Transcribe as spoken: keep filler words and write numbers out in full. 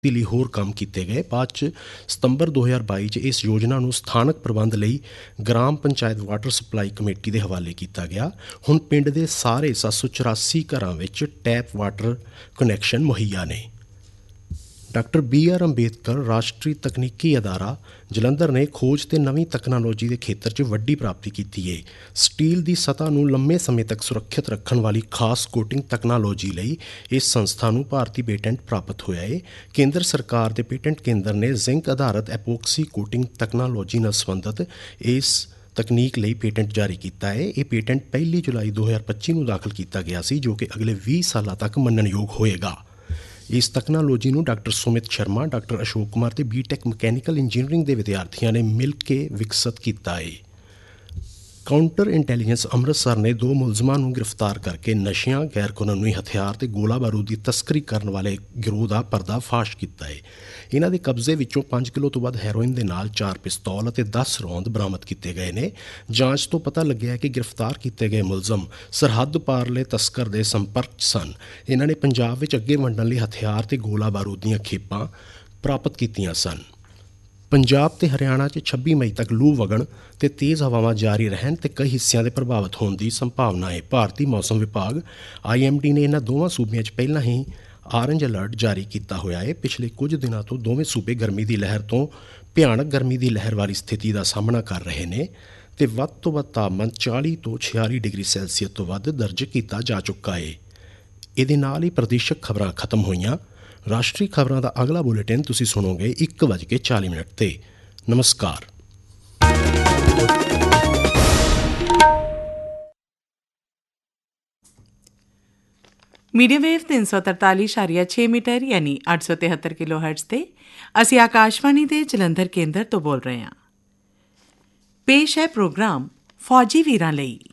ਦੇ ਲਈ ਹੋਰ ਕੰਮ ਕੀਤੇ ਗਏ। ਬਾਅਦ 'ਚ ਸਤੰਬਰ ਦੋ ਹਜ਼ਾਰ ਬਾਈ 'ਚ ਇਸ ਯੋਜਨਾ ਨੂੰ ਸਥਾਨਕ ਪ੍ਰਬੰਧ ਲਈ gram panchayat water supply committee ਦੇ ਹਵਾਲੇ ਕੀਤਾ ਗਿਆ। ਹੁਣ ਪਿੰਡ ਦੇ ਸਾਰੇ ਸੱਤ ਸੌ ਚੁਰਾਸੀ ਘਰਾਂ ਵਿੱਚ ਟੈਪ ਵਾਟਰ ਕਨੈਕਸ਼ਨ ਮੁਹੱਈਆ ਨੇ। ਡਾਕਟਰ ਬੀ ਆਰ ਅੰਬੇਦਕਰ ਰਾਸ਼ਟਰੀ ਤਕਨੀਕੀ ਅਦਾਰਾ ਜਲੰਧਰ ਨੇ ਖੋਜ ਤੇ ਨਵੀਂ ਤਕਨਾਲੋਜੀ ਦੇ ਖੇਤਰ 'ਚ ਵੱਡੀ ਪ੍ਰਾਪਤੀ ਕੀਤੀ ਹੈ। ਸਟੀਲ ਦੀ ਸਤ੍ਹਾ ਨੂੰ ਲੰਮੇ ਸਮੇਂ ਤੱਕ ਸੁਰੱਖਿਅਤ ਰੱਖਣ ਵਾਲੀ ਖਾਸ ਕੋਟਿੰਗ ਤਕਨਾਲੋਜੀ ਲਈ ਇਸ ਸੰਸਥਾ ਨੂੰ ਭਾਰਤੀ ਪੇਟੈਂਟ ਪ੍ਰਾਪਤ ਹੋਇਆ ਹੈ। ਕੇਂਦਰ ਸਰਕਾਰ ਦੇ ਪੇਟੈਂਟ ਕੇਂਦਰ ਨੇ ਜ਼ਿੰਕ ਆਧਾਰਿਤ ਐਪੋਕਸੀ ਕੋਟਿੰਗ ਤਕਨਾਲੋਜੀ ਨਾਲ ਸੰਬੰਧਿਤ ਇਸ ਤਕਨੀਕ ਲਈ ਪੇਟੈਂਟ ਜਾਰੀ ਕੀਤਾ ਹੈ। ਇਹ ਪੇਟੈਂਟ ਪਹਿਲੀ ਜੁਲਾਈ ਦੋ ਹਜ਼ਾਰ ਪੱਚੀ ਨੂੰ ਦਾਖਲ ਕੀਤਾ ਗਿਆ ਸੀ, ਜੋ ਕਿ ਅਗਲੇ ਵੀਹ ਸਾਲਾਂ ਤੱਕ ਮੰਨਣਯੋਗ ਹੋਏਗਾ। ਇਸ ਤਕਨਾਲੋਜੀ ਨੂੰ ਡਾਕਟਰ ਸੁਮਿਤ ਸ਼ਰਮਾ, ਡਾਕਟਰ ਅਸ਼ੋਕ ਕੁਮਾਰ ਤੇ ਬੀਟੈਕ ਮਕੈਨੀਕਲ ਇੰਜੀਨੀਅਰਿੰਗ ਦੇ ਵਿਦਿਆਰਥੀਆਂ ਨੇ ਮਿਲ ਕੇ ਵਿਕਸਿਤ ਕੀਤਾ ਹੈ। ਕਾਊਂਟਰ ਇੰਟੈਲੀਜੈਂਸ ਅੰਮ੍ਰਿਤਸਰ ਨੇ ਦੋ ਮੁਲਜ਼ਮਾਂ ਨੂੰ ਗ੍ਰਿਫਤਾਰ ਕਰਕੇ ਨਸ਼ਿਆਂ, ਗੈਰ ਕਾਨੂੰਨੀ ਹਥਿਆਰ ਤੇ ਗੋਲਾ ਬਾਰੂਦ ਦੀ ਤਸਕਰੀ ਕਰਨ ਵਾਲੇ ਗਿਰੋਹ ਦਾ ਪਰਦਾਫਾਸ਼ ਕੀਤਾ ਹੈ। ਇਹਨਾਂ ਦੇ ਕਬਜ਼ੇ ਵਿੱਚੋਂ ਪੰਜ ਕਿਲੋ ਤੋਂ ਵੱਧ ਹੈਰੋਇਨ ਦੇ ਨਾਲ ਚਾਰ ਪਿਸਤੌਲ ਅਤੇ ਦਸ ਰੌਂਦ ਬਰਾਮਦ ਕੀਤੇ ਗਏ ਨੇ। ਜਾਂਚ ਤੋਂ ਪਤਾ ਲੱਗਿਆ ਕਿ ਗ੍ਰਿਫਤਾਰ ਕੀਤੇ ਗਏ ਮੁਲਜ਼ਮ ਸਰਹੱਦ ਪਾਰਲੇ ਤਸਕਰ ਦੇ ਸੰਪਰਕ 'ਚ ਸਨ। ਇਹਨਾਂ ਨੇ ਪੰਜਾਬ ਵਿੱਚ ਅੱਗੇ ਵੰਡਣ ਲਈ ਹਥਿਆਰ ਤੇ ਗੋਲਾ ਬਾਰੂਦ ਦੀਆਂ ਖੇਪਾਂ ਪ੍ਰਾਪਤ ਕੀਤੀਆਂ ਸਨ। ਪੰਜਾਬ ਤੇ ਹਰਿਆਣਾ 'ਚ ਛੱਬੀ ਮਈ ਤੱਕ ਲੂ ਵਗਣ ਤੇ ਤੇਜ਼ ਹਵਾਵਾਂ ਜਾਰੀ ਰਹਿਣ ਤੇ ਕਈ ਹਿੱਸਿਆਂ ਦੇ ਪ੍ਰਭਾਵਿਤ ਹੋਣ ਦੀ ਸੰਭਾਵਨਾ ਹੈ। ਭਾਰਤੀ ਮੌਸਮ ਵਿਭਾਗ ਆਈ ਐਮ ਡੀ ਨੇ ਇਹਨਾਂ ਦੋਵਾਂ ਸੂਬਿਆਂ 'ਚ ਪਹਿਲਾਂ ਹੀ ਆਰੰਜ ਅਲਰਟ ਜਾਰੀ ਕੀਤਾ ਹੋਇਆ ਹੈ। ਪਿਛਲੇ ਕੁਝ ਦਿਨਾਂ ਤੋਂ ਦੋਵੇਂ ਸੂਬੇ ਗਰਮੀ ਦੀ ਲਹਿਰ ਤੋਂ ਭਿਆਨਕ ਗਰਮੀ ਦੀ ਲਹਿਰ ਵਾਲੀ ਸਥਿਤੀ ਦਾ ਸਾਹਮਣਾ ਕਰ ਰਹੇ ਨੇ ਤੇ ਵੱਧ ਤੋਂ ਵੱਧ ਤਾਪਮਾਨ ਚਾਲੀ ਤੋਂ ਛਿਆਲੀ ਡਿਗਰੀ ਸੈਲਸੀਅਸ ਤੋਂ ਵੱਧ ਦਰਜ ਕੀਤਾ ਜਾ ਚੁੱਕਾ ਹੈ। ਇਹਦੇ ਨਾਲ ਹੀ ਪ੍ਰਦੇਸ਼ਕ ਖਬਰਾਂ ਖਤਮ ਹੋਈਆਂ। ਰਾਸ਼ਟਰੀ ਖਬਰਾਂ ਦਾ ਅਗਲਾ ਬੁਲੇਟਿਨ ਤੁਸੀਂ ਸੁਣੋਗੇ ਇੱਕ ਵੱਜ ਕੇ ਚਾਲੀ ਮਿੰਟ 'ਤੇ। ਨਮਸਕਾਰ। ਮੀਡੀਅਮ ਵੇਵ ਤਿੰਨ ਸੌ ਤਰਤਾਲੀ ਇਸ਼ਾਰੀਆ ਛੇ ਮੀਟਰ ਯਾਨੀ ਅੱਠ ਸੌ ਤਿਹੱਤਰ ਕਿਲੋ ਹਰਟਜ਼ 'ਤੇ ਅਸੀਂ ਆਕਾਸ਼ਵਾਣੀ ਦੇ ਜਲੰਧਰ ਕੇਂਦਰ ਤੋਂ ਬੋਲ ਰਹੇ ਹਾਂ। ਪੇਸ਼ ਹੈ ਪ੍ਰੋਗਰਾਮ ਫੌਜੀ ਵੀਰਾਂ ਲਈ।